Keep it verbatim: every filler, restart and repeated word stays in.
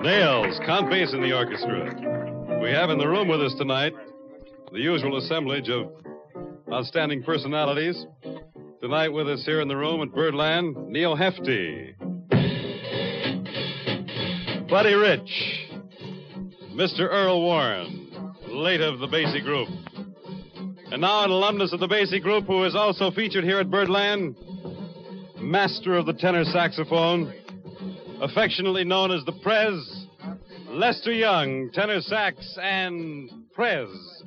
Nails, count bass in the orchestra. We have in the room with us tonight the usual assemblage of outstanding personalities. Tonight with us here in the room at Birdland, Neil Hefti, Buddy Rich, Mister Earl Warren, late of the Basie Group. And now an alumnus of the Basie Group who is also featured here at Birdland, master of the tenor saxophone, affectionately known as the Prez, Lester Young, tenor sax and Prez.